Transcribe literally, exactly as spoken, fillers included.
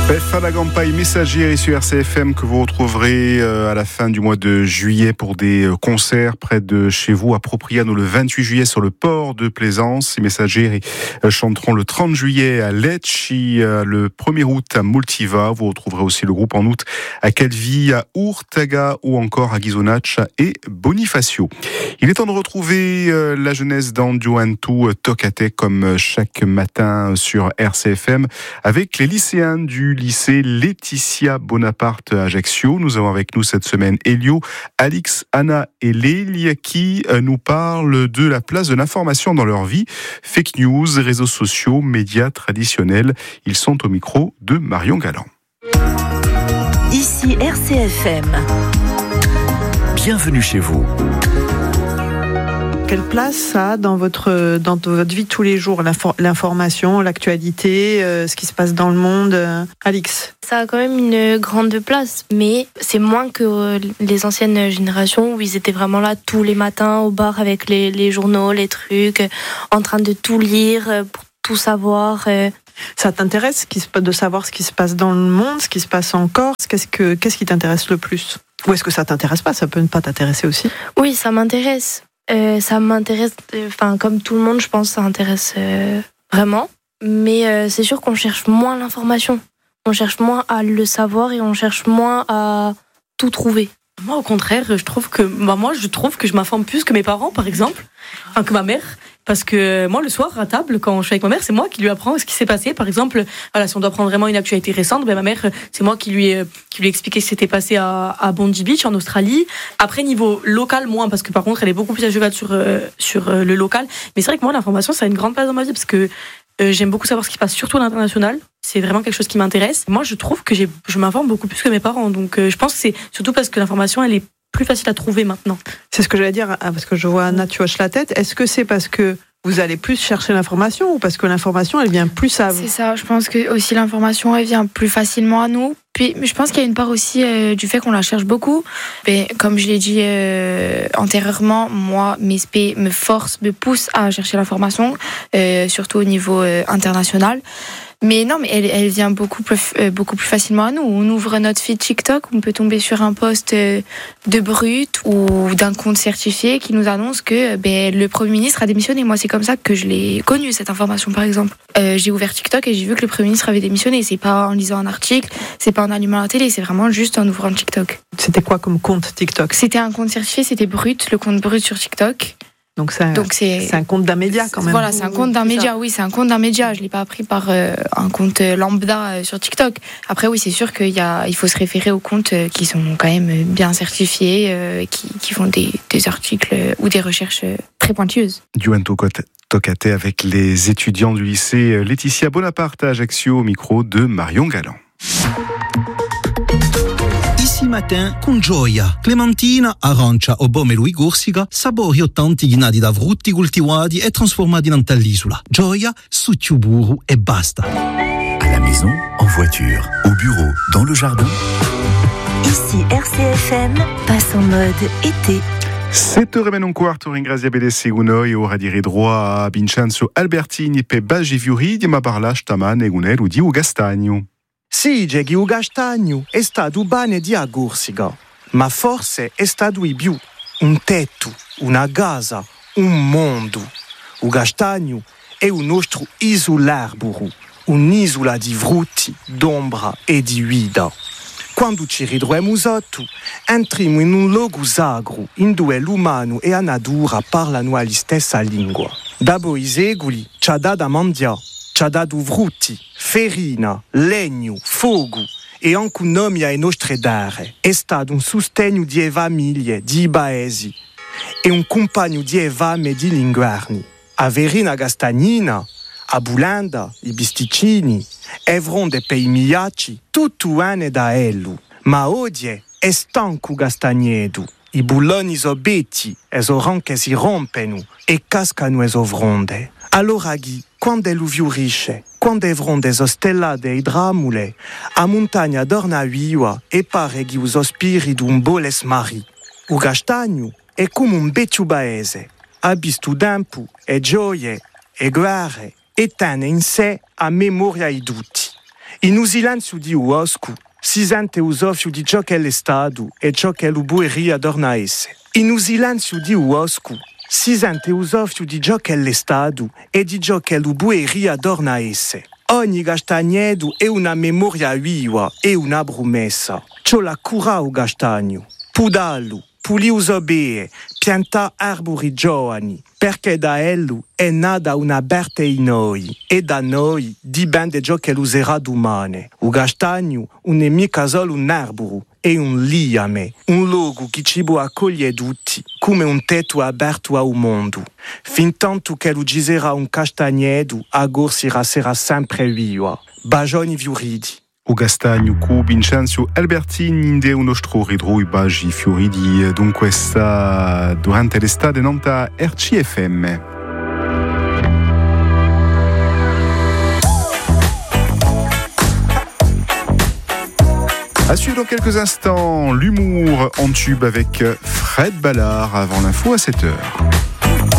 Befana Gampai Messagerie sur R C F M que vous retrouverez à la fin du mois de juillet pour des concerts près de chez vous à Propriano le vingt-huit juillet sur le port de Plaisance. Les Messageries chanteront le trente juillet à Lecce, le premier août à Multiva. Vous retrouverez aussi le groupe en août à Calvi, à Urtaga ou encore à Ghisonaccia et Bonifacio. Il est temps de retrouver la jeunesse d'Andioantu Tocate comme chaque matin sur R C F M avec les lycéens du lycée Laetitia Bonaparte à Ajaccio. Nous avons avec nous cette semaine Elio, Alix, Anna et Lélia qui nous parlent de la place de l'information dans leur vie. Fake news, réseaux sociaux, médias traditionnels. Ils sont au micro de Marion Galland. Ici R C F M. Bienvenue chez vous. Quelle place ça a dans votre, dans votre vie de tous les jours, l'information, l'actualité, euh, ce qui se passe dans le monde euh, Alix? Ça a quand même une grande place, mais c'est moins que les anciennes générations où ils étaient vraiment là tous les matins au bar avec les, les journaux, les trucs, en train de tout lire pour tout savoir. Ça t'intéresse de savoir ce qui se passe dans le monde, ce qui se passe encore? Qu'est-ce, que, qu'est-ce qui t'intéresse le plus? Ou est-ce que ça t'intéresse pas? Ça peut ne pas t'intéresser aussi? Oui, ça m'intéresse. Euh, ça m'intéresse, enfin euh, comme tout le monde, je pense, ça intéresse euh, vraiment. Mais euh, c'est sûr qu'on cherche moins l'information, on cherche moins à le savoir et on cherche moins à tout trouver. Moi, au contraire, je trouve que bah, moi, je trouve que je m'informe plus que mes parents, par exemple, enfin que ma mère. Parce que moi, le soir, à table, quand je suis avec ma mère, c'est moi qui lui apprends ce qui s'est passé. Par exemple, voilà, si on doit prendre vraiment une actualité récente, ben ma mère, c'est moi qui lui, qui lui expliquais ce qui s'était passé à, à Bondi Beach, en Australie. Après, niveau local, moins, parce que par contre, elle est beaucoup plus à cheval sur, euh, sur euh, le local. Mais c'est vrai que moi, l'information, ça a une grande place dans ma vie, parce que euh, j'aime beaucoup savoir ce qui se passe, surtout à l'international. C'est vraiment quelque chose qui m'intéresse. Moi, je trouve que j'ai, je m'informe beaucoup plus que mes parents. Donc, euh, je pense que c'est surtout parce que l'information, elle est plus facile à trouver maintenant. C'est ce que j'allais dire, parce que je vois Anna, tu hoches la tête. Est-ce que c'est parce que vous allez plus chercher l'information ou parce que l'information, elle vient plus à vous? C'est ça, je pense que aussi l'information, elle vient plus facilement à nous. Puis je pense qu'il y a une part aussi euh, du fait qu'on la cherche beaucoup. Mais comme je l'ai dit euh, antérieurement, moi, mes S P me forcent, me poussent à chercher l'information, euh, surtout au niveau euh, international. Mais non, mais elle, elle vient beaucoup plus, euh, beaucoup plus facilement à nous. On ouvre notre feed TikTok, on peut tomber sur un post euh, de Brut ou d'un compte certifié qui nous annonce que ben, le Premier ministre a démissionné. Moi, c'est comme ça que je l'ai connue, cette information, par exemple. Euh, j'ai ouvert TikTok et j'ai vu que le Premier ministre avait démissionné. C'est pas en lisant un article, c'est pas en allumant la télé, c'est vraiment juste en ouvrant TikTok. C'était quoi comme compte TikTok? C'était un compte certifié, c'était Brut, le compte Brut sur TikTok. Donc, c'est un, Donc c'est, c'est un compte d'un média quand même. Voilà, c'est un compte d'un média, ça. Oui, c'est un compte d'un média. Je ne l'ai pas appris par euh, un compte lambda euh, sur TikTok. Après, oui, c'est sûr qu'il y a, il faut se référer aux comptes euh, qui sont quand même bien certifiés, euh, qui, qui font des, des articles euh, ou des recherches euh, très pointueuses. Duanto Tocate avec les étudiants du lycée Laetitia Bonaparte à Ajaccio au micro de Marion Galland. Matin con gioia, clementina, arancia o pomelo e corsica, sapori ottanti ghinati da frutti coltivati e trasformati in tall'isola. Gioia, succio burro e basta. À la maison, en voiture, au bureau, dans le jardin. Ici R C F M passe en mode été. sette heures e un quarto ringraziamo bene Segunoi e ora dire droit a Vincenzo Albertini per Baggi Fiori di Mabarla stamane Gunelu di Ugastagno. Sì, Geghi Ugastagno è stato bene di Agursiga, ma forse è stato di più. Un tetto, una casa, un mondo. Ugastagno è un nostro isolarburu, un'isola di frutti, d'ombra e di vita. Quando ci ritroviamo sotto, entriamo in un luogo sacro, in dove l'umano e la natura parlano la stessa lingua. Dopo i secoli ci ha dato a mangiare, ci ha dato frutti, farina, legno, fuoco e anche nomi ai nostri dare. È stato un sostegno di famiglie, di paesi e un compagno di fame e di linguarni. A Verina Gastagnina, a Bulanda, i bisticini, Evronde per i migliacci, tutto è da ello. Ma oggi è stanco Gastagnedo. I bulloni so betti e so ranche si rompono e cascano e so fronde. Allora ghi, quando l'uviorisce, quando evronde so stellate e dramule, a montagna dorna viva e pare ghi uso spirito un boles mari. O Gastagno è come un beccio paese, ha visto tempo e gioie e guerre e tiene in sé a memoria i tutti. In un silenzio di uoscu si sente il soffio di ciò che è stato e ciò che l'ubueria torna a essere. In un silenzio di uoscu si sente il soffio di ciò che è stato e di ciò che l'ubueria torna a essere. Ogni castagnedo è una memoria viva e una promessa. C'ho la cura o castagno, pudallo, pulire bene, piantare arbori giovani, perché da ello è nata una verte in noi e da noi dipende ciò che l'userà domani. Il castagno non è mica solo un arboro, è un liame, un luogo che ci può accogliere tutti, come un tetto aperto al mondo. Fin tanto che lo giserà un castagnedo, a Gorsira sarà sempre viva. Bagioni fioridi. O Castagno cu Vincenzo Albertini in de un nostro ridro i bagi fioridi dunque sta durante l'estate nanta R C F M. À suivre dans quelques instants, l'humour en tube avec Fred Ballard avant l'info à sept heures.